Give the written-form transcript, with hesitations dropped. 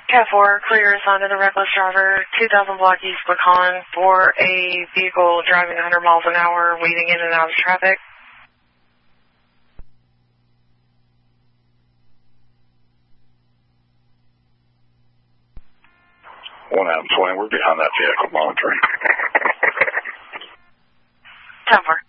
Cat 4, clear assigned to the reckless driver, 2000 block East Pecan, for a vehicle driving 100 miles an hour, weaving in and out of traffic. 1 out of 20, we're behind that vehicle monitoring. 10-4.